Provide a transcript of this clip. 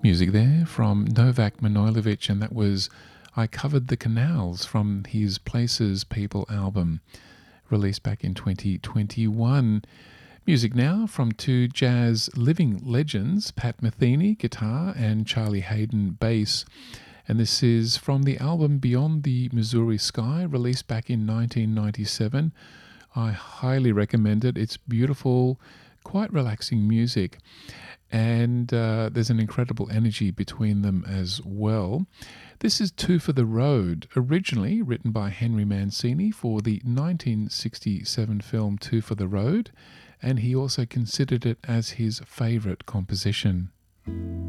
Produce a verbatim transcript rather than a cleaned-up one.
Music there from Novak Manojlovic, and that was I Covered the Canals from his Places People album, released back in twenty twenty-one. Music now from two jazz living legends, Pat Metheny, guitar, and Charlie Hayden, bass. And this is from the album Beyond the Missouri Sky, released back in nineteen ninety-seven. I highly recommend it. It's beautiful, quite relaxing music. And uh, there's an incredible energy between them as well. This is Two for the Road, originally written by Henry Mancini for the nineteen sixty-seven film Two for the Road, and he also considered it as his favourite composition.